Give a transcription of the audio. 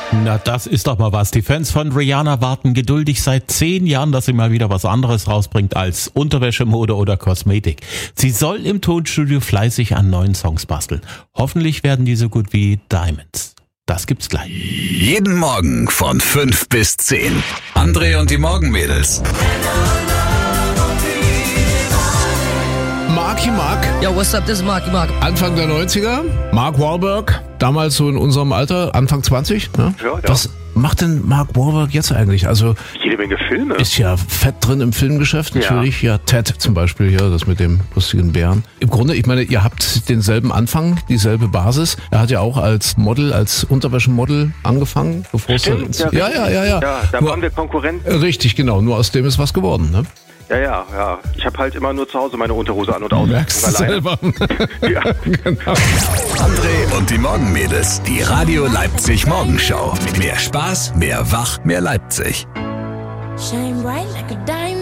Na, das ist doch mal was. Die Fans von Rihanna warten geduldig seit 10 Jahren, dass sie mal wieder was anderes rausbringt als Unterwäschemode oder Kosmetik. Sie soll im Tonstudio fleißig an neuen Songs basteln. Hoffentlich werden die so gut wie Diamonds. Das gibt's gleich. Jeden Morgen von 5 bis 10. André und die Morgenmädels. Marky Mark. Yo, what's up? This is Marky Mark. Anfang der 90er. Mark Wahlberg. Damals so in unserem Alter, Anfang 20. Ne? Ja. Was macht denn Mark Wahlberg jetzt eigentlich? Also Jede Menge Filme. ist ja fett drin im Filmgeschäft natürlich. Ja, Ted zum Beispiel hier, das mit dem lustigen Bären. Im Grunde, ich meine, ihr habt denselben Anfang, dieselbe Basis. Er hat ja auch als Model, als Unterwäschemodel angefangen. Bevor Stimmt, es ja. Ja, Da waren wir Konkurrenten. Richtig, genau. Nur aus dem ist was geworden, ne? Ja. Ich habe halt immer nur zu Hause meine Unterhose an und aus. Merkst du selber. Ja. Genau. André und die Morgenmädels. Die Radio Leipzig Morgenshow. Mehr Spaß, mehr Wach, mehr Leipzig. Shine bright like a diamond.